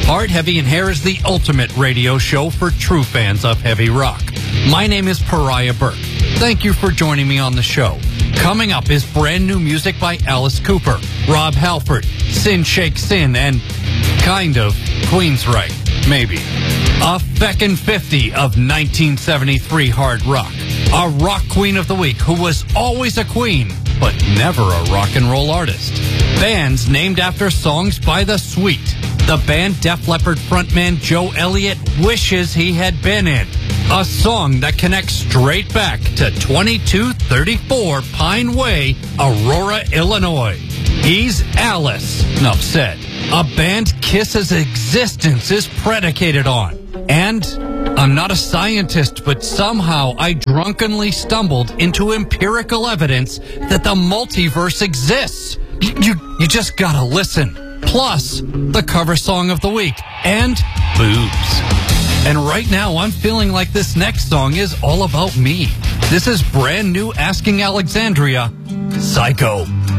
Hard, Heavy, and Hair is the ultimate radio show for true fans of heavy rock. My name is Pariah Burke. Thank you for joining me on the show. Coming up is brand new music by Alice Cooper, Rob Halford, Sin Shake Sin, and kind of Queensryche, maybe. A feckin' 50 of 1973 hard rock. A rock queen of the week who was always a queen, but never a rock and roll artist. Bands named after songs by The Sweet. The band Def Leppard frontman Joe Elliott wishes he had been in. A song that connects straight back to 2234 Pine Way, Aurora, Illinois. He's Alice, enough said. A band Kiss's existence is predicated on. And I'm not a scientist, but somehow I drunkenly stumbled into empirical evidence that the multiverse exists. You just gotta listen. Plus, the cover song of the week, and boobs. And right now, I'm feeling like this next song is all about me. This is brand new Asking Alexandria, Psycho.